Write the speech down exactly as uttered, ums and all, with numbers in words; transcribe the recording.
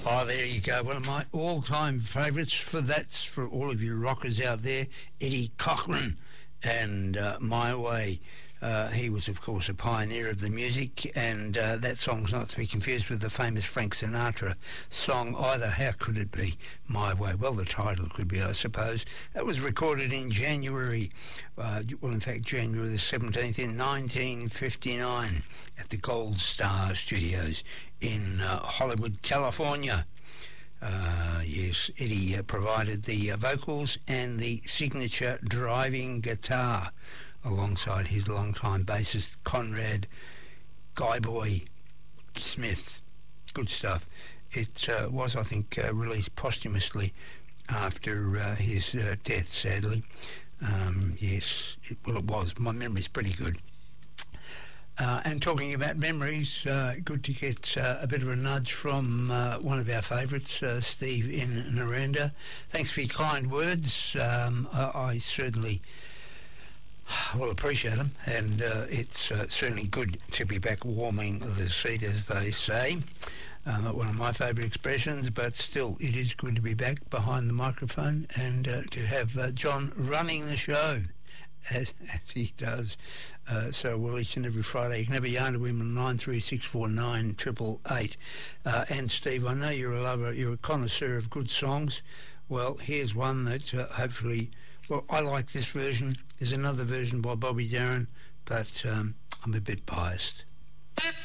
Oh, there you go. One of my all-time favourites. For that's for all of you rockers out there, Eddie Cochran and uh, My Way. Uh, he was, of course, a pioneer of the music, and uh, that song's not to be confused with the famous Frank Sinatra song either. How could it be My Way? Well, the title could be, I suppose. That was recorded in January, uh, well, in fact, January the seventeenth in nineteen fifty-nine at the Gold Star Studios in uh, Hollywood, California. Uh, yes, Eddie uh, provided the uh, vocals and the signature driving guitar alongside his longtime bassist Conrad Guyboy Smith. Good stuff. It uh, was, I think, uh, released posthumously after uh, his uh, death, sadly. Um, yes, it, well, it was. My memory's pretty good. Uh, and talking about memories, uh, good to get uh, a bit of a nudge from uh, one of our favourites, uh, Steve in Naranda. Thanks for your kind words. Um, I, I certainly will appreciate them, and uh, it's uh, certainly good to be back warming the seat, as they say. Uh, not one of my favourite expressions, but still, it is good to be back behind the microphone and uh, to have uh, John running the show, as, as he does uh, so well each and every Friday. You can have a yarn to him on nine three six four nine eight eight eight. Uh, and Steve, I know you're a lover, you're a connoisseur of good songs. Well, here's one that uh, hopefully... Well, I like this version. There's another version by Bobby Darin, but um, I'm a bit biased.